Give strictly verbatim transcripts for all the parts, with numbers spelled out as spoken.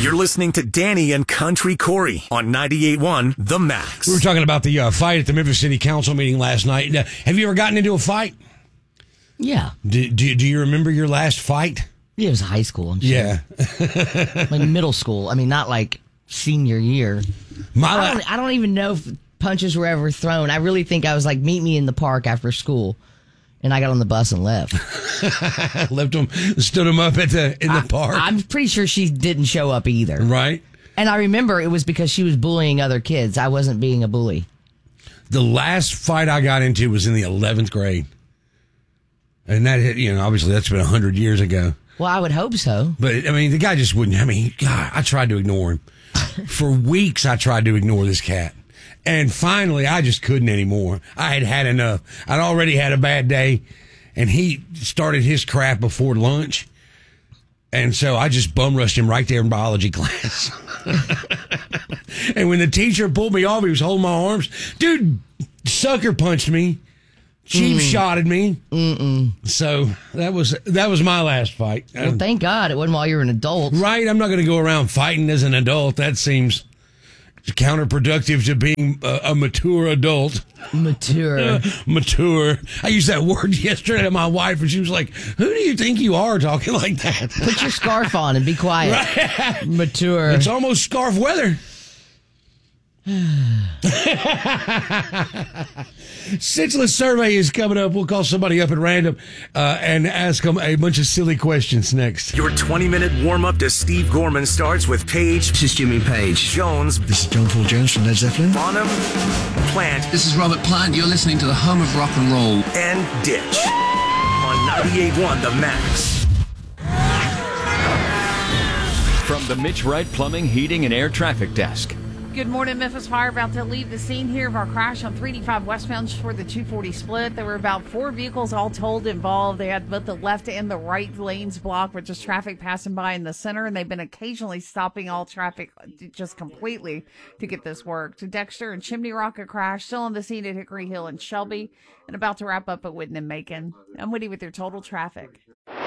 You're listening to Danny and Country Corey on ninety-eight point one The Max. We were talking about the uh, fight at the Memphis City Council meeting last night. Now, have you ever gotten into a fight? Yeah. Do, do, do you remember your last fight? Yeah, it was high school. I'm sure. Yeah. Like middle school. I mean, not like senior year. My la- I, don't, I don't even know if punches were ever thrown. I really think I was like, meet me in the park after school. And I got on the bus and left. Left him, stood him up at the in the I, park. I'm pretty sure she didn't show up either. Right. And I remember it was because she was bullying other kids. I wasn't being a bully. The last fight I got into was in the eleventh grade. And that, you know, obviously that's been one hundred years ago. Well, I would hope so. But, I mean, the guy just wouldn't. I mean, God, I tried to ignore him. For weeks, I tried to ignore this cat. And finally, I just couldn't anymore. I had had enough. I'd already had a bad day, and he started his crap before lunch. And so I just bum rushed him right there in biology class. And when the teacher pulled me off, he was holding my arms. Dude, sucker punched me. Cheap mm. shotted me. Mm-mm. So that was that was my last fight. Well, thank God it wasn't while you were an adult. Right? I'm not going to go around fighting as an adult. That seems counterproductive to being a, a mature adult. Mature. Uh, mature. I used that word yesterday to my wife, and she was like, who do you think you are talking like that? Put your scarf on and be quiet. Right. Mature. It's almost scarf weather. Cinchlus survey is coming up. We'll call somebody up at random uh, and ask them a bunch of silly questions next. Your twenty-minute warm-up to Steve Gorman starts with Page. This is Jimmy Page. Jones. This is John Paul Jones from Led Zeppelin. Bonham. Plant. This is Robert Plant. You're listening to the home of rock and roll. And Ditch on ninety-eight point one The Max. From the Mitch Wright Plumbing, Heating, and Air Traffic Desk. Good morning. Memphis Fire about to leave the scene here of our crash on three eighty-five westbound for the two forty split. There were about four vehicles all told involved. They had both the left and the right lanes blocked with just traffic passing by in the center, and they've been occasionally stopping all traffic just completely to get this worked. Dexter and Chimney Rock a crash, still on the scene at Hickory Hill and Shelby, and about to wrap up at Whitten and Macon. I'm Woody with your total traffic.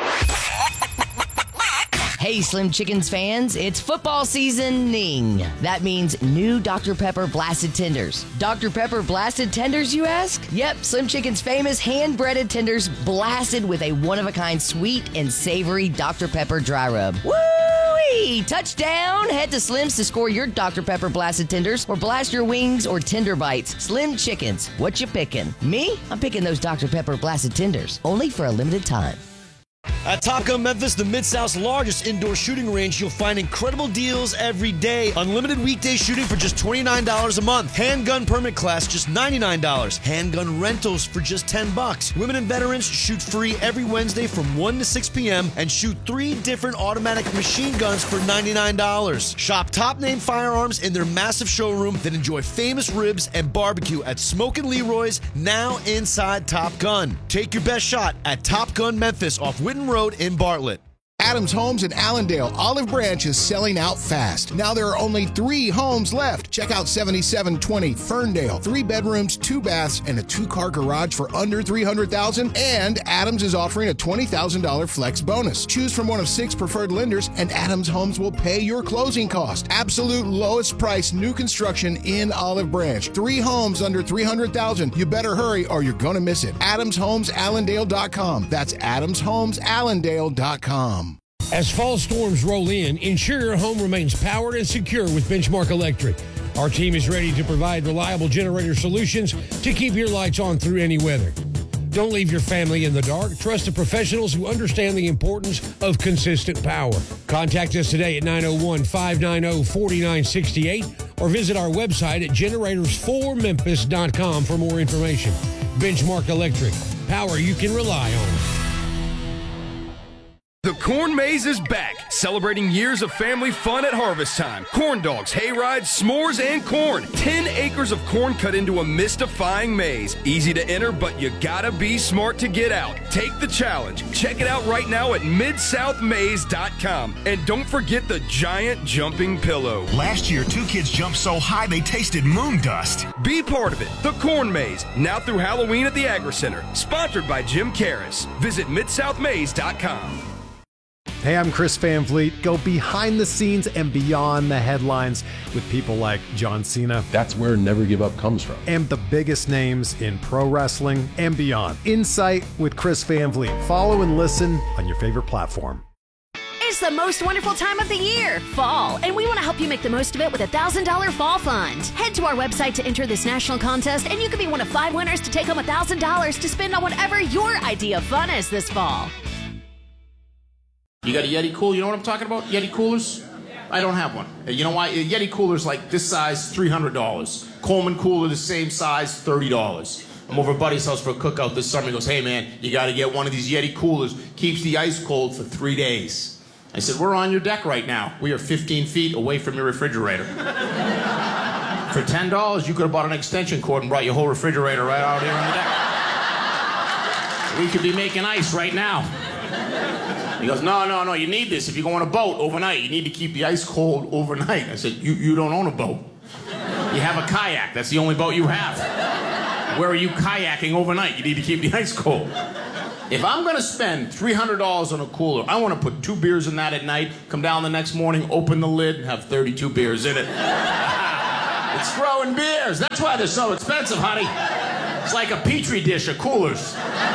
Hey, Slim Chickens fans, it's football seasoning. That means new Doctor Pepper Blasted Tenders. Doctor Pepper Blasted Tenders, you ask? Yep, Slim Chickens' famous hand-breaded tenders blasted with a one-of-a-kind sweet and savory Doctor Pepper dry rub. Woo-wee! Touchdown! Head to Slim's to score your Doctor Pepper Blasted Tenders or blast your wings or tender bites. Slim Chickens, what you picking? Me? I'm picking those Doctor Pepper Blasted Tenders, only for a limited time. At Top Gun Memphis, the Mid-South's largest indoor shooting range, you'll find incredible deals every day. Unlimited weekday shooting for just twenty-nine dollars a month. Handgun permit class, just ninety-nine dollars. Handgun rentals for just ten bucks. Women and veterans shoot free every Wednesday from one to six p.m. and shoot three different automatic machine guns for ninety-nine dollars. Shop top-name firearms in their massive showroom, then enjoy famous ribs and barbecue at Smokin' Leroy's, now inside Top Gun. Take your best shot at Top Gun Memphis off Whitten Road in Bartlett. Adams Homes in Allendale, Olive Branch is selling out fast. Now there are only three homes left. Check out seventy-seven twenty Ferndale. Three bedrooms, two baths, and a two-car garage for under three hundred thousand dollars. And Adams is offering a twenty thousand dollars flex bonus. Choose from one of six preferred lenders, and Adams Homes will pay your closing cost. Absolute lowest price new construction in Olive Branch. Three homes under three hundred thousand dollars. You better hurry or you're going to miss it. Adams Homes Allendale dot com. That's Adams Homes Allendale dot com. As fall storms roll in, ensure your home remains powered and secure with Benchmark Electric. Our team is ready to provide reliable generator solutions to keep your lights on through any weather. Don't leave your family in the dark. Trust the professionals who understand the importance of consistent power. Contact us today at nine oh one, five nine oh, four nine six eight or visit our website at generators for memphis dot com for more information. Benchmark Electric. Power you can rely on. The Corn Maze is back, celebrating years of family fun at harvest time. Corn dogs, hay rides, s'mores, and corn. Ten acres of corn cut into a mystifying maze. Easy to enter, but you gotta be smart to get out. Take the challenge. Check it out right now at mid south maze dot com. And don't forget the giant jumping pillow. Last year, two kids jumped so high they tasted moon dust. Be part of it. The Corn Maze, now through Halloween at the Agri Center. Sponsored by Jim Karras. Visit mid south maze dot com. Hey, I'm Chris Van Vliet. Go behind the scenes and beyond the headlines with people like John Cena. That's where Never Give Up comes from. And the biggest names in pro wrestling and beyond. Insight with Chris Van Vliet. Follow and listen on your favorite platform. It's the most wonderful time of the year, fall, and we want to help you make the most of it with a one thousand dollars Fall Fund. Head to our website to enter this national contest, and you can be one of five winners to take home one thousand dollars to spend on whatever your idea of fun is this fall. You got a Yeti cooler? You know what I'm talking about? Yeti coolers? I don't have one. You know why? A Yeti cooler's like this size, three hundred dollars. Coleman cooler, the same size, thirty dollars. I'm over at Buddy's house for a cookout this summer. He goes, hey man, you got to get one of these Yeti coolers. Keeps the ice cold for three days. I said, we're on your deck right now. We are fifteen feet away from your refrigerator. For ten dollars, you could have bought an extension cord and brought your whole refrigerator right out here on the deck. We could be making ice right now. He goes, no, no, no, you need this. If you go on a boat overnight, you need to keep the ice cold overnight. I said, you, you don't own a boat. You have a kayak. That's the only boat you have. Where are you kayaking overnight? You need to keep the ice cold. If I'm going to spend three hundred dollars on a cooler, I want to put two beers in that at night, come down the next morning, open the lid, and have thirty-two beers in it. It's growing beers. That's why they're so expensive, honey. It's like a Petri dish of coolers.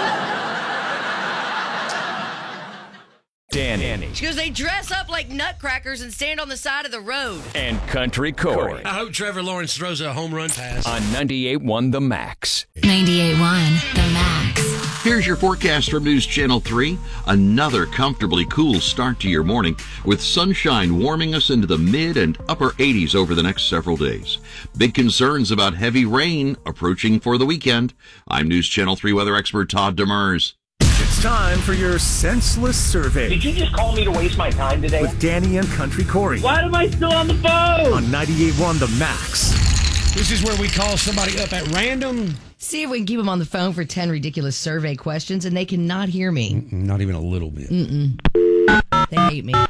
Danny. She goes, they dress up like nutcrackers and stand on the side of the road. And Country Corey. I hope Trevor Lawrence throws a home run pass. On ninety-eight point one The Max. ninety-eight point one The Max. Here's your forecast from News Channel three. Another comfortably cool start to your morning with sunshine warming us into the mid and upper eighties over the next several days. Big concerns about heavy rain approaching for the weekend. I'm News Channel three weather expert Todd Demers. It's time for your senseless survey. Did you just call me to waste my time today? With Danny and Country Corey. Why am I still on the phone? On ninety-eight point one The Max. This is where we call somebody up at random. See if we can keep them on the phone for ten ridiculous survey questions, and they cannot hear me. Mm-mm, not even a little bit. Mm-mm. They hate me.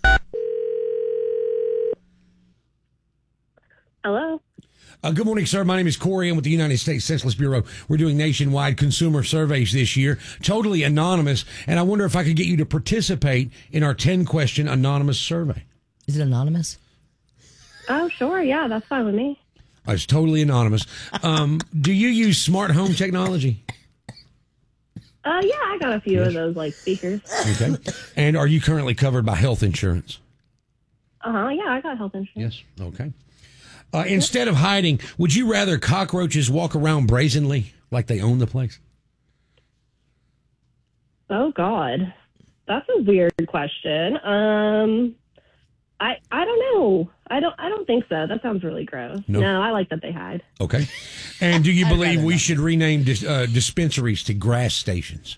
Hello. Uh, good morning, sir. My name is Corey. I'm with the United States Census Bureau. We're doing nationwide consumer surveys this year, totally anonymous, and I wonder if I could get you to participate in our ten-question anonymous survey. Is it anonymous? Oh, sure. Yeah, that's fine with me. Uh, it's totally anonymous. Um, do you use smart home technology? Uh, yeah, I got a few yes. of those, like, speakers. Okay. And are you currently covered by health insurance? Uh-huh. Yeah, I got health insurance. Yes. Okay. Uh, instead of hiding, would you rather cockroaches walk around brazenly like they own the place? Oh, God. That's a weird question. Um, I I don't know. I don't I don't think so. That sounds really gross. No, no I like that they hide. Okay. And do you believe we should rename dis- uh, dispensaries to grass stations?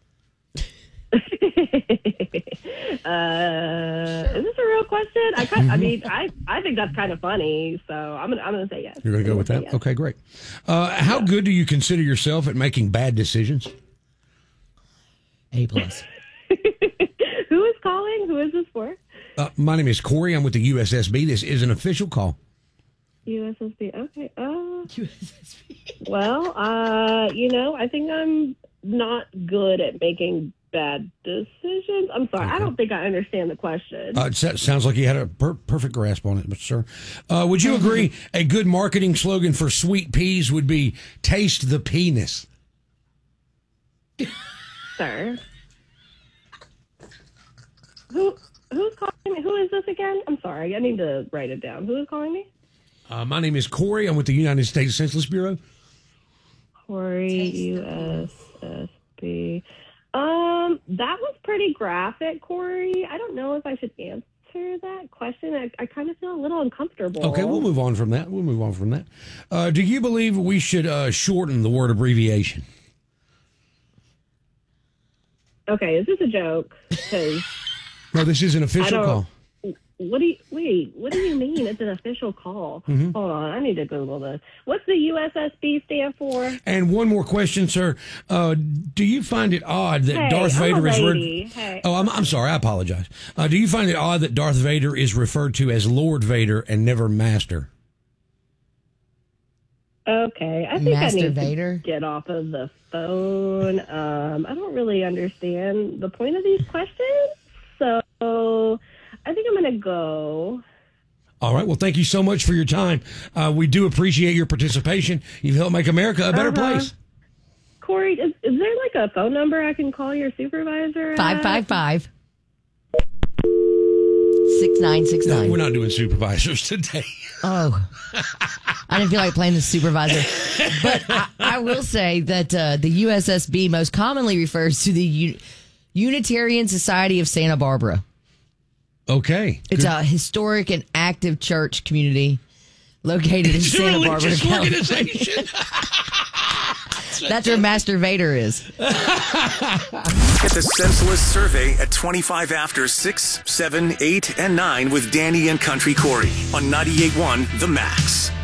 Uh, is this a real question? I kind, I mean, I, I think that's kind of funny, so I'm gonna I'm gonna say yes. You're gonna go with that? Yes. Okay, great. Uh, how yeah. good do you consider yourself at making bad decisions? A plus. Who is calling? Who is this for? Uh, my name is Corey. I'm with the U S S B. This is an official call. U S S B. Okay. Uh, U S S B. Well, uh, you know, I think I'm not good at making bad decisions. I'm sorry. Okay. I don't think I understand the question. Uh, it sounds like you had a per- perfect grasp on it, but sir, uh, would you agree a good marketing slogan for sweet peas would be "Taste the penis"? Sir, who who's calling me? Who is this again? I'm sorry. I need to write it down. Who is calling me? Uh, my name is Corey. I'm with the United States Census Bureau. Corey, U S S B. Um, that was pretty graphic, Corey. I don't know if I should answer that question. I, I kind of feel a little uncomfortable. Okay, we'll move on from that. We'll move on from that. Uh, do you believe we should uh, shorten the word abbreviation? Okay, is this a joke? Because no, this is an official call. What do you wait? What do you mean? It's an official call. Mm-hmm. Hold on, I need to Google this. What's the U S S B stand for? And one more question, sir. Uh, do you find it odd that hey, Darth I'm Vader a is? lady. Re- hey. Oh, I'm, I'm sorry. I apologize. Uh, do you find it odd that Darth Vader is referred to as Lord Vader and never Master? Okay, I think Master I need Vader? to get off of the phone. Um, I don't really understand the point of these questions. So I think I'm going to go. All right. Well, thank you so much for your time. Uh, we do appreciate your participation. You've helped make America a better Uh-huh. place. Corey, is, is there like a phone number I can call your supervisor at? five five five six nine six No, nine. we're not doing supervisors today. Oh, I didn't feel like playing the supervisor. But I, I will say that uh, the U S S B most commonly refers to the U- Unitarian Society of Santa Barbara. Okay. It's Good. a historic and active church community located in It's a Santa Barbara, religious California. organization. That's where Master Vader is. Get the senseless survey at twenty-five after six, seven, eight, and nine with Danny and Country Corey on ninety-eight point one The Max.